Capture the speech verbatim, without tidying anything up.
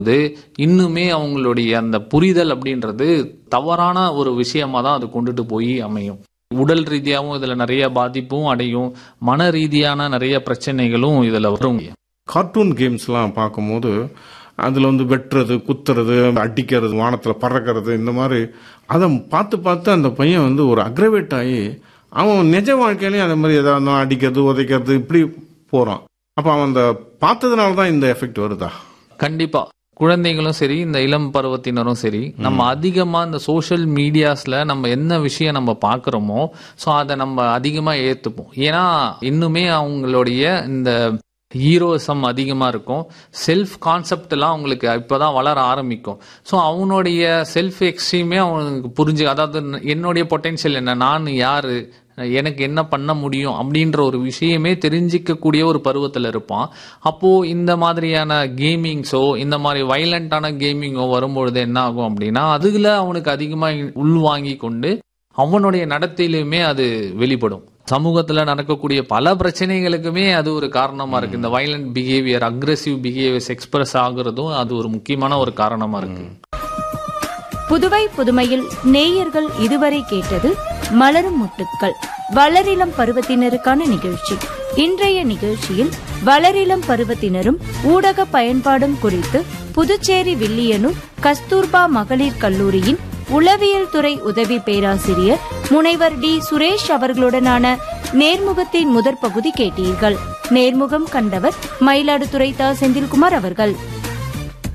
இது இன்னுமே அவங்களுடைய அந்த புரிதல் அப்படின்றது தவறான ஒரு விஷயமா தான் அது கொண்டுட்டு போய் அமையும். உடல் ரீதியாகவும் இதுல நிறைய பாதிப்பும் அடையும், மன ரீதியான நிறைய பிரச்சனைகளும் இதுல வரும். கார்ட்டூன் கேம்ஸ்லாம் பார்க்கும்போது அதில் வந்து வெட்டுறது, குத்துறது, அடிக்கிறது, வானத்தில் பறக்கிறது, இந்த மாதிரி அதை பார்த்து பார்த்து அந்த பையன் வந்து ஒரு அக்ரவேட் ஆகி அவன் நிஜ வாழ்க்கையிலையும் அந்த மாதிரி எதாவது அடிக்கிறது, உதைக்கிறது இப்படி போகிறான். அப்போ அவன் அந்த பார்த்ததுனால தான் இந்த எஃபெக்ட் வருதா? கண்டிப்பா. குழந்தைகளும் சரி, இந்த இளம் பருவத்தினரும் சரி, நம்ம அதிகமா இந்த சோஷியல் மீடியாஸ்ல நம்ம என்ன விஷயம் நம்ம பாக்குறோமோ ஸோ அதை நம்ம அதிகமா ஏத்துப்போம். ஏன்னா இன்னுமே அவங்களுடைய இந்த ஹீரோசம் அதிகமா இருக்கும். செல்ஃப் கான்செப்ட் எல்லாம் அவங்களுக்கு இப்பதான் வளர ஆரம்பிக்கும். ஸோ அவனுடைய செல்ஃப் எக்ஸ்ட்ரீமே அவனுக்கு புரிஞ்சு, அதாவது என்னுடைய பொட்டென்ஷியல் என்ன, நான் யாரு, எனக்கு என்ன பண்ண முடியும் அப்படின்ற ஒரு விஷயமே தெரிஞ்சிக்கக்கூடிய ஒரு பருவத்தில் இருப்பான். அப்போ இந்த மாதிரியான கேமிங்ஸோ இந்த மாதிரி வைலண்டான கேமிங்கோ வரும்பொழுது என்ன ஆகும் அப்படின்னா அதுல அவனுக்கு அதிகமாக உள்வாங்கி கொண்டு அவனுடைய நடத்தையிலுமே அது வெளிப்படும். சமூகத்துல நடக்கக்கூடிய பல பிரச்சனைகளுக்குமே அது ஒரு காரணமா இருக்கு. இந்த violent behaviour, aggressive behaviours express ஆகுறதும் அது ஒரு முக்கியமான ஒரு காரணமா இருக்கு. புதுவை புதுமையில் நேயர்கள் இதுவரை கேட்டது மலரும் முட்டுக்கள், வளரிளம் பருவத்தினருக்கான நிகழ்ச்சி. இன்றைய நிகழ்ச்சியில் வளரிளம் பருவத்தினரும் ஊடக பயன்பாடும் குறித்து புதுச்சேரி வில்லியனூர் கஸ்தூர்பா மகளிர் கல்லூரியின் உளவியல் துறை உதவி பேராசிரியர் முனைவர் டி சுரேஷ் அவர்களுடனான நேர்முகத்தின் முதற் பகுதி கேட்டீர்கள். நேர்முகம் கண்டவர் மயிலாடுதுறை தா செந்தில்குமார் அவர்கள்.